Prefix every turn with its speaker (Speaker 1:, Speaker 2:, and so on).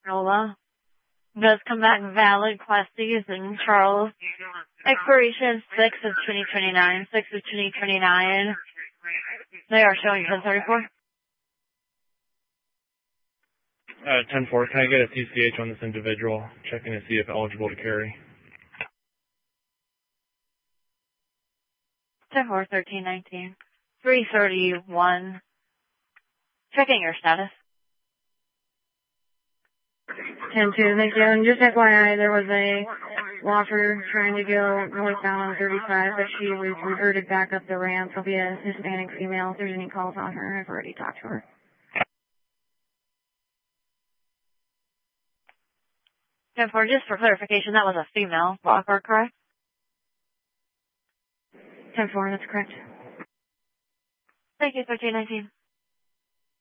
Speaker 1: Nola. Does come back valid Class C's in Charles. Expiration 6 of 2029. 6 of 2029. They are showing 1034.
Speaker 2: 10-4, can I get a CCH on this individual? Checking to see if eligible to carry.
Speaker 1: 10-4, 1319. 331. Checking your status.
Speaker 3: 10-2, thank you. And just FYI, there was a walker trying to go northbound on 35, but she was reverted back up the ramp. There'll be a Hispanic female. If there's any calls on her, I've already talked to her.
Speaker 1: 10-4, just for clarification, that was a female walker, correct?
Speaker 3: 10-4, that's correct.
Speaker 1: Thank you, 1319.